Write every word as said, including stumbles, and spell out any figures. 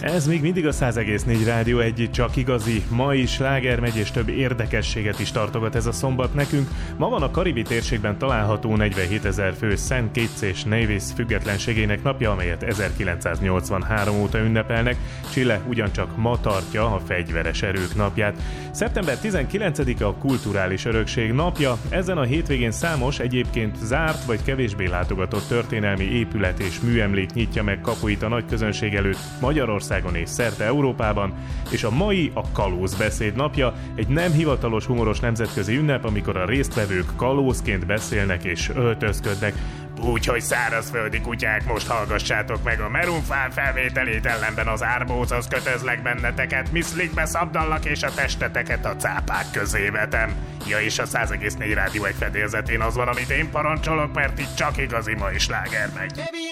Ez még mindig a száz egész négy Rádió, egy csak igazi mai sláger megy, és több érdekességet is tartogat ez a szombat nekünk. Ma van a karibi térségben található negyvenhétezer fő Saint Kitts és Nevis függetlenségének napja, amelyet ezerkilencszáznyolcvanhárom óta ünnepelnek. Chile ugyancsak ma tartja a fegyveres erők napját. szeptember tizenkilencedike a kulturális örökség napja. Ezen a hétvégén számos egyébként zárt vagy kevésbé látogatott történelmi épület és műemlék nyitja meg kapuit a nagy közönség előtt Magyarországon és szerte Európában, és a mai a kalózbeszéd napja, egy nem hivatalos humoros nemzetközi ünnep, amikor a résztvevők kalózként beszélnek és öltözködnek. Úgyhogy szárazföldi kutyák, most hallgassátok meg a Merunfán felvételét, ellenben az árbóchoz kötözlek benneteket, miszlikbe szabdallak és a testeteket a cápák közé vetem. Ja, és a száz egész négy Rádió egy fedélzetén az van, amit én parancsolok, mert itt csak igazi mai sláger megy.